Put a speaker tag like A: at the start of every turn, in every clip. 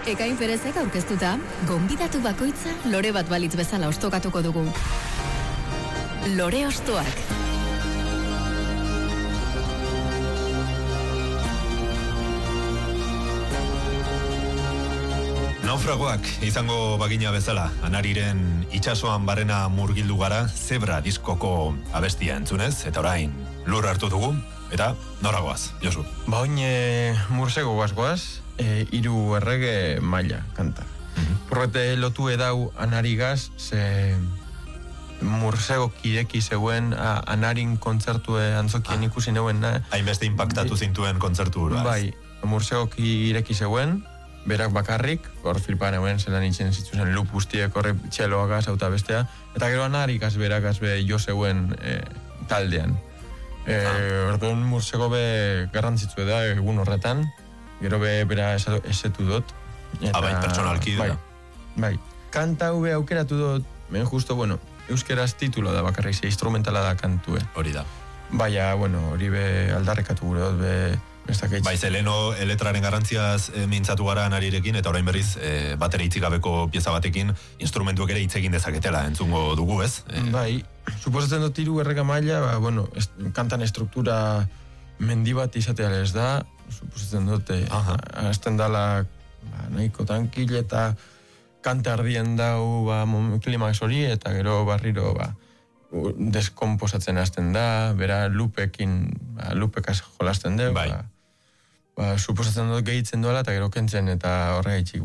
A: Ekain Perezek aurkeztuta, gonbidatu bakoitza lore bat balitz bezala ostokatuko dugu. Lore ostoak.
B: Naufragoak izango bagina bezala, Anariren itsasoan barrena murgildu gara, Zebra diskoko abestia entzunez, eta orain lur hartu dugu, eta noragoaz, Josu?
C: Ba, oin Mursego goaz, hiru errege maila kanta. Porrete lotu edau Anarigaz, ze Mursego kireki zeuen Anarin kontzertue antzokien ikusi neuen.
B: Hainbeste impactatu zintuen kontzertu hura.
C: Bai, Mursego kireki zeuen, berak bakarrik, hor flipan euen, zelan itxen zituzen lup guztiek horre txeloagaz, auta bestea, eta gero Anarikaz berakaz be jo zeuen taldean. Orduan Mursego be garrantzitzu da egun horretan, gero be bera esetu dut.
B: Bai, pertsonalki dut.
C: Bai, kanta hube aukeratu dut, ben justo, bueno, euskeraz titulo da bakarrik, ze instrumentala da kantue.
B: Hori da.
C: Baina, bueno, hori be aldarrekatu gure dut, be
B: Bai, zeleno eletraren garrantziaz mintzatu gara Anarirekin, eta orain berriz batere itzigabeko pieza batekin instrumentuek ere hitz egin dezaketela entzungo dugu, ez?
C: Bai, suposatzen dut hiru errega maila, ba, bueno, kantan estruktura mendi bat izatea ez da, suposatzen dut, hasten dala nahiko tankil eta kanta ardien dau klimax hori, eta gero barriro deskomposatzen hasten da, bera lupekaz jolasten deu, suposatzen dut gehitzen duela, eta gero kentzen, eta horregaitxik,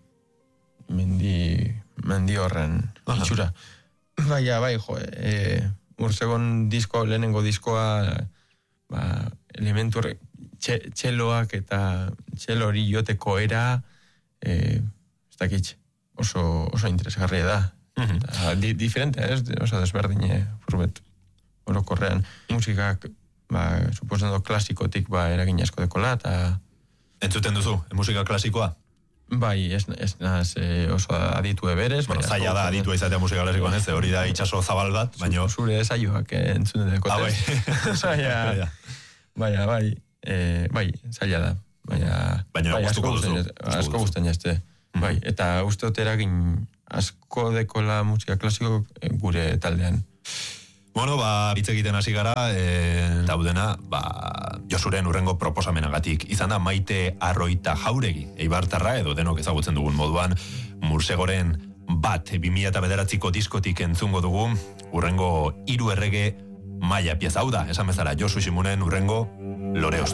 C: mendi horren itxura. Baina, Mursegon disko, lehenengo diskoa, elementu txeloak eta txelo hori joteko era, ez dakitxe, oso interesgarria da. Diferente, oso desberdine furbet orokorrean. Musikak, suposando klasikotik eragin asko dekola, eta...
B: Entzuten duzu, musika klasikoa?
C: Bai, ez naz oso aditu eberez.
B: Bueno, zaila da aditua izatea musika klasikoan ez, hori da itxaso zabal bat, baina...
C: Zure zaioak entzuten dekotez. Bai, zaila da.
B: Baina gustuko duzu.
C: Asko guztain jazte. Bai, eta uste dut eragin asko dekola musika klasiko gure taldean.
B: Bueno, hitz egiten hasi gara, daudena, Josuren urrengo proposamenagatik. Izan da Maite Arroita Jauregi, eibartarra edo denok ezagutzen dugun moduan, Mursegoren bat 2009ko diskotik entzungo dugu, urrengo hiru errege maila pieza hau da, esan bezala Josu Ximunen urrengo Lore